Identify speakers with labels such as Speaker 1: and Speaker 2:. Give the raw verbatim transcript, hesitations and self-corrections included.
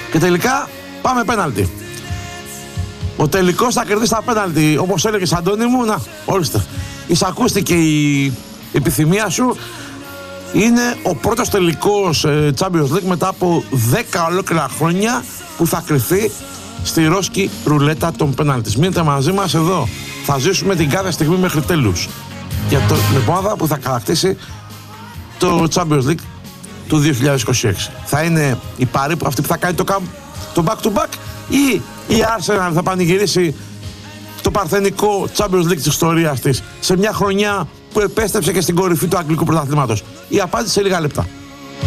Speaker 1: Και τελικά πάμε πέναλτι. Ο τελικός θα κερδίσει τα πέναλτι, όπως έλεγες Αντώνη μου. Να, ορίστε. Εισακούστηκε η επιθυμία σου. Είναι ο πρώτος τελικός ε, Champions League μετά από δέκα ολόκληρα χρόνια που θα κρυφθεί στη ρόσκη ρουλέτα των πέναλτι. Μείνετε μαζί μας εδώ. Θα ζήσουμε την κάθε στιγμή μέχρι τέλους για το, την ομάδα που θα κατακτήσει το Champions League του δύο χιλιάδες είκοσι έξι. Θα είναι η Παρί αυτή που θα κάνει το, το back to back, ή η Arsenal θα πανηγυρίσει το παρθενικό Champions League της ιστορίας της σε μια χρονιά που επέστρεψε και στην κορυφή του αγγλικού πρωταθλήματος? Η απάντηση σε λίγα λεπτά.